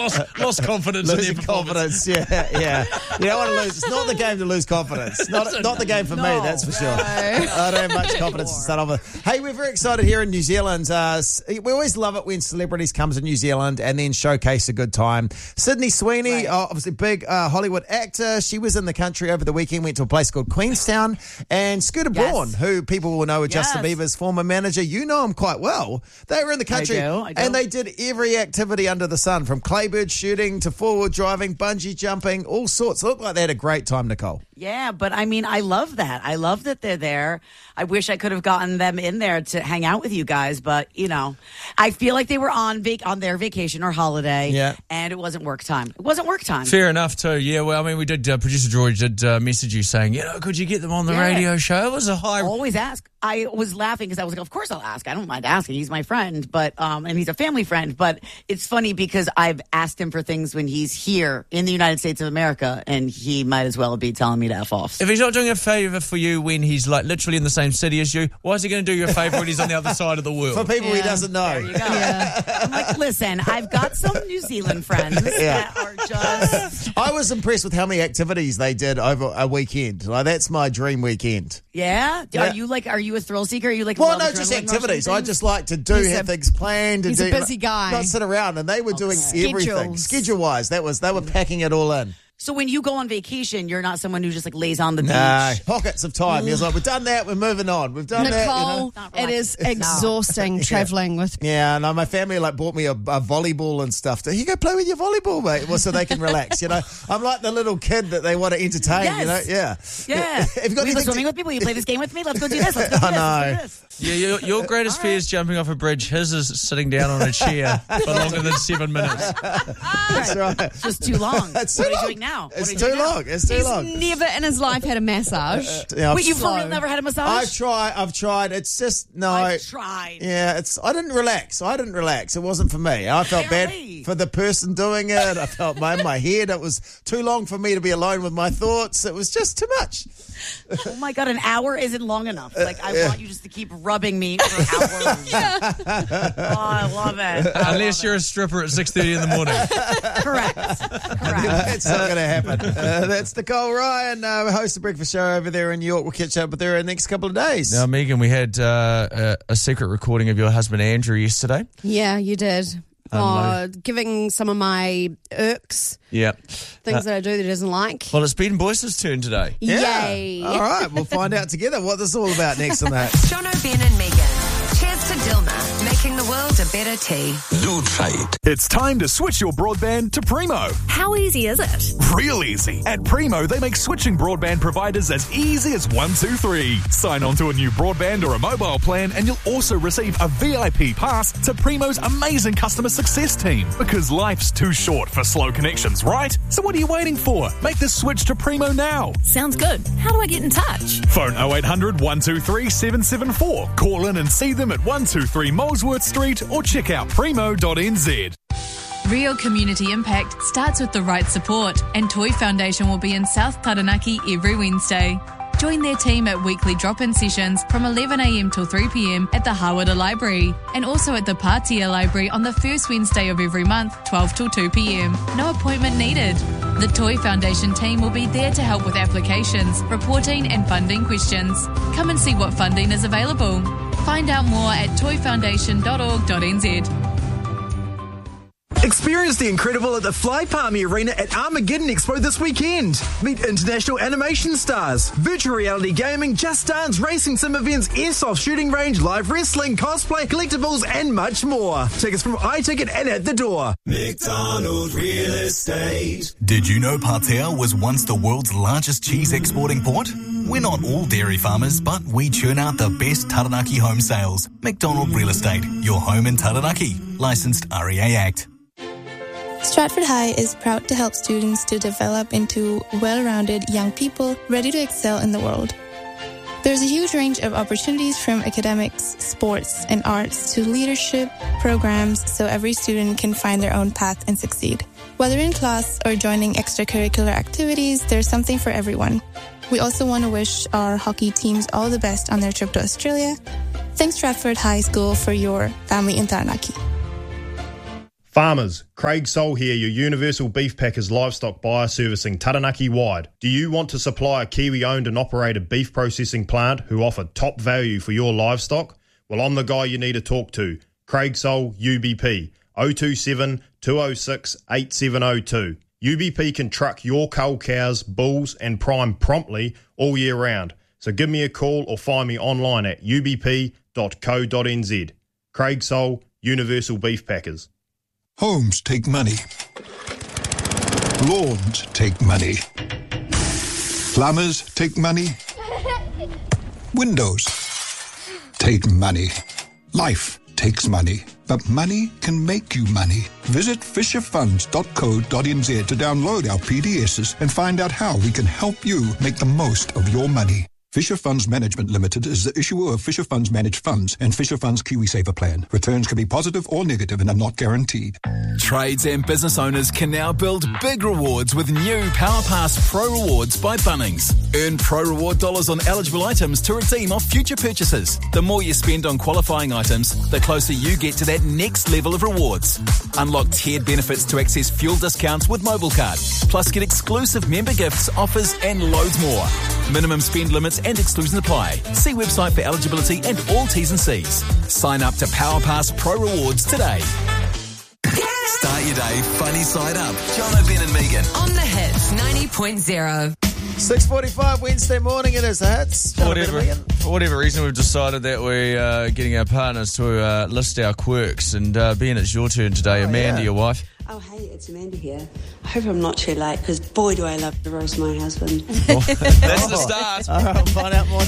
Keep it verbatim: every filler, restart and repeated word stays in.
lost, lost confidence in their Losing confidence, yeah, yeah. You don't want to lose. It's not the game to lose confidence. Not, not the game for No, me, that's for sure. I don't have much confidence to start off with. Hey, we're very excited here in New Zealand. Uh, we always love it when celebrities come to New Zealand and then showcase a good time. Sydney Sweeney, Right. uh, obviously big uh, Hollywood actor. She was in the country over the weekend, went to a place called Queenstown. And Scooter Yes. Braun, who people will know as Justin Yes. Bieber's former manager. You know him quite well. They were in the country do, I do. and they did every activity under the sun, from claybird shooting to forward driving, bungee jumping, all sorts. It looked like they had a great time, Nicole. Yeah, but I mean, I love that. I love that they're there. I wish I could have gotten them in there to hang out with you guys, but you know, I feel like they were on vac- on their vacation or holiday, Yeah. and it wasn't work time. It wasn't work time. Fair enough too. Yeah, well, I mean, we did. Uh, Producer George did uh, message you saying, you know, could you get them on the Yeah. radio show? It was a high. Always ask. I was laughing because I was like, of course I'll ask. I don't mind asking. He's my friend, but um, and he's a family friend. But it's funny because I've asked him for things when he's here in the United States of America, and he might as well be telling me to F off. If he's not doing a favour for you when he's like literally in the same city as you, why is he going to do you a favour when he's on the other side of the world? For people he Yeah. doesn't know. There you go. I'm like, listen, I've got some New Zealand friends Yeah. that are just, I was impressed with how many activities they did over a weekend. Like, that's my dream weekend. yeah. Yeah. Are you like, are you a thrill seeker? Are you like, Well, love no, just adrenaline rush and activities. I things? just like to do, He's have a- things planned. To he's a do, busy guy. Not sit around, and they were doing everything. Schedules. Schedule-wise, that was, they were packing it all in. So when you go on vacation, you're not someone who just like lays on the No, beach. pockets of time. He was like, we've done that, we're moving on. We've done that. You know? Nicole, Not it is relaxing. exhausting traveling with. Yeah, no, my family like bought me a, a volleyball and stuff. To, you go play with your volleyball, mate, well, so they can relax. You know, I'm like the little kid that they want to entertain. Yes. You know, yeah, Yeah. Have you got we go anything swimming to- with me. Will you play this game with me? Let's go do this. Let's go do I this. know. Let's do this. Yeah, your, your greatest fear is jumping off a bridge. His is sitting down on a chair for longer than seven minutes. That's right. It's just too long. It's what too are you long. doing now? What It's are you too doing now? long. It's too He's long. never in his life had a massage. Yeah, I've- Wait, you for real Slow. never had a massage? I've tried. I've tried. It's just no. I've tried. Yeah, it's. I didn't relax. I didn't relax. It wasn't for me. I felt Really? bad for the person doing it. I felt my my head. It was too long for me to be alone with my thoughts. It was just too much. Oh my God, an hour isn't long enough. Like, I want you just to keep rubbing me for hours. Oh, I love it. I Unless love you're a stripper at six thirty in the morning. it. Correct. Correct. That's not going to happen. Uh, that's Nicole Ryan, uh, host of Breakfast Show over there in New York. We'll catch up with her in the next couple of days. Now, Megan, we had uh, a, a secret recording of your husband Andrew yesterday. Yeah, you did. Oh, Unload. giving some of my irks, Yeah. things that I do that he doesn't like. Well, it's Ben Boyce's turn today. Yeah. Yay. All right, we'll find out together what this is all about next on that. Jono, Ben and Megan. Cheers to Dilma, making the world a better tea. It's time to switch your broadband to Primo. How easy is it? Real easy. At Primo, they make switching broadband providers as easy as one, two, three. Sign on to a new broadband or a mobile plan, and you'll also receive a V I P pass to Primo's amazing customer success team. Because life's too short for slow connections, right? So what are you waiting for? Make the switch to Primo now. Sounds good. How do I get in touch? Phone oh eight hundred, one two three, seven seven four. Call in and see them at one two three Molesworth Street or check out primo dot n z. Real community impact starts with the right support, and Toy Foundation will be in South Taranaki every Wednesday. Join their team at weekly drop-in sessions from eleven a m till three p m at the Hawara Library, and also at the Patia Library on the first Wednesday of every month, twelve till two p m. No appointment needed. The Toy Foundation team will be there to help with applications, reporting and funding questions. Come and see what funding is available. Find out more at toy foundation dot org dot n z. Experience the incredible at the Fly Palmy Arena at Armageddon Expo this weekend. Meet international animation stars, virtual reality gaming, Just Dance, racing sim events, airsoft shooting range, live wrestling, cosplay, collectibles, and much more. Tickets from iTicket and at the door. McDonald Real Estate. Did you know Patea was once the world's largest cheese exporting port? We're not all dairy farmers, but we churn out the best Taranaki home sales. McDonald Real Estate, your home in Taranaki. Licensed R E A Act. Stratford High is proud to help students to develop into well-rounded young people ready to excel in the world. There's a huge range of opportunities from academics, sports, and arts to leadership programs so every student can find their own path and succeed. Whether in class or joining extracurricular activities, there's something for everyone. We also want to wish our hockey teams all the best on their trip to Australia. Thanks Stratford High School for your family in Taranaki. Farmers, Craig Sol here, your Universal Beef Packers livestock buyer servicing Taranaki wide. Do you want to supply a Kiwi-owned and operated beef processing plant who offer top value for your livestock? Well, I'm the guy you need to talk to. Craig Sol, U B P, oh two seven, two oh six, eight seven oh two. U B P can truck your cull cows, bulls and prime promptly all year round. So give me a call or find me online at u b p dot co dot n z. Craig Sol, Universal Beef Packers. Homes take money. Lawns take money. Plumbers take money. Windows take money. Life takes money. But money can make you money. Visit fisher funds dot co dot n z to download our P D Ss and find out how we can help you make the most of your money. Fisher Funds Management Limited is the issuer of Fisher Funds Managed Funds and Fisher Funds KiwiSaver Plan. Returns can be positive or negative and are not guaranteed. Trades and business owners can now build big rewards with new PowerPass Pro Rewards by Bunnings. Earn Pro Reward dollars on eligible items to redeem off future purchases. The more you spend on qualifying items, the closer you get to that next level of rewards. Unlock tiered benefits to access fuel discounts with MobileCard. Plus get exclusive member gifts, offers and loads more. Minimum spend limits and exclusions apply. See website for eligibility and all T's and C's. Sign up to PowerPass Pro Rewards today. Start your day funny side up. John O'Ben and Megan. On the Hits ninety point oh. six forty-five Wednesday morning, it is the Hits. For whatever, for whatever reason, we've decided that we're uh, getting our partners to uh, list our quirks. And uh, Ben, it's your turn today. Oh, Amanda, yeah. your wife. Oh, hey, it's Amanda here. I hope I'm not too late, because boy, do I love to roast my husband. That's the start. All right, we'll find out more